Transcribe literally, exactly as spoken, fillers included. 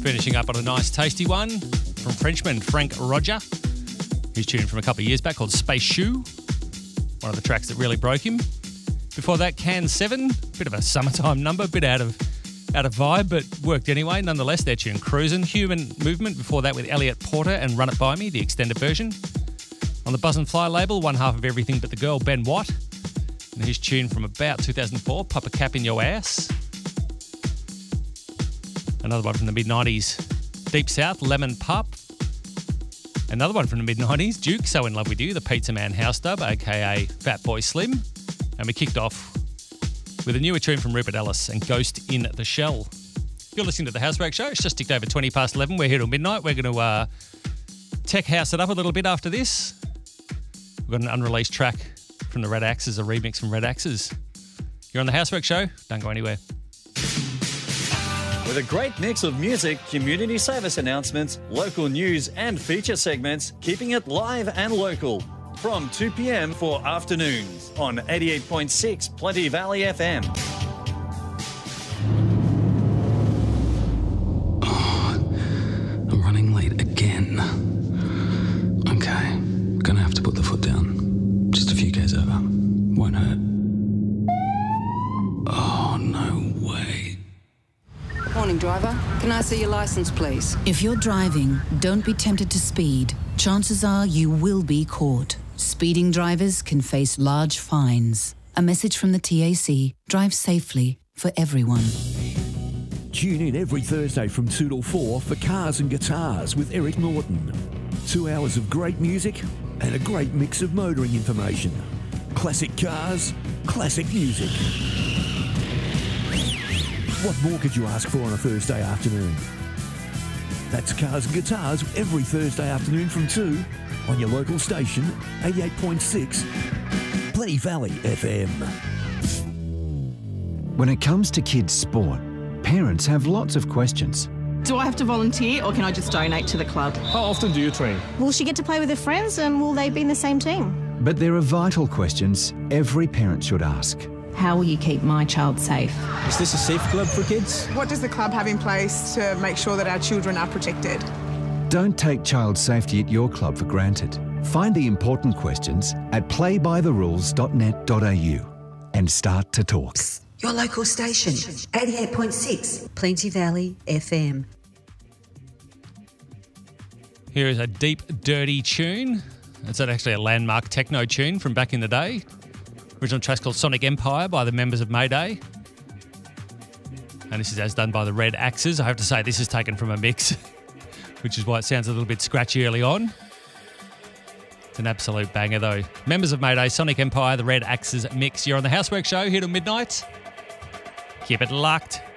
Finishing up on a nice tasty one from Frenchman Frank Roger. His tune from a couple of years back called Space Shoe. One of the tracks that really broke him. Before that, Can seven. Bit of a summertime number, bit out of out of vibe, but worked anyway. Nonetheless, their tune Cruisin'. Human Movement before that with Elliot Porter and Run It By Me, the extended version. On the Buzz and Fly label, one half of Everything But the Girl, Ben Watt. And his tune from about two thousand four, Pop a Cap in Your Ass. Another one from the mid nineties, Deep South, Lemon Pup. Another one from the mid nineties, Duke, So In Love With You, the Pizza Man house dub, aka Fat Boy Slim. And we kicked off with a newer tune from Rupert Ellis and Ghost in the Shell. If you're listening to the Housework Show, it's just ticked over twenty past eleven. We're here till midnight. We're going to uh, tech house it up a little bit after this. We've got an unreleased track from the Red Axes, a remix from Red Axes. You're on the Housework Show. Don't go anywhere. With a great mix of music, community service announcements, local news and feature segments, keeping it live and local. From two p.m. for afternoons on eighty-eight point six Plenty Valley F M. Oh, I'm running late again. Okay, gonna have to put the foot down. Just a few k's over. Won't hurt. Oh, no way. Morning, driver. Can I see your license, please? If you're driving, don't be tempted to speed. Chances are you will be caught. Speeding drivers can face large fines. A message from the T A C. Drive safely for everyone. Tune in every Thursday from two till four for Cars and Guitars with Eric Norton. Two hours of great music and a great mix of motoring information. Classic cars, classic music. What more could you ask for on a Thursday afternoon? That's Cars and Guitars every Thursday afternoon from two on your local station, eighty-eight point six Plenty Valley F M. When it comes to kids' sport, parents have lots of questions. Do I have to volunteer or can I just donate to the club? How often do you train? Will she get to play with her friends and will they be in the same team? But there are vital questions every parent should ask. How will you keep my child safe? Is this a safe club for kids? What does the club have in place to make sure that our children are protected? Don't take child safety at your club for granted. Find the important questions at play by the rules dot net dot a u and start to talk. Your local station, eighty-eight point six Plenty Valley F M. Here is a deep, dirty tune. It's actually a landmark techno tune from back in the day. Original track's called Sonic Empire by the members of Mayday. And this is as done by the Red Axes. I have to say this is taken from a mix, which is why it sounds a little bit scratchy early on. It's an absolute banger though. Members of Mayday, Sonic Empire, the Red Axes mix. You're on the Housework Show here till midnight. Keep it locked.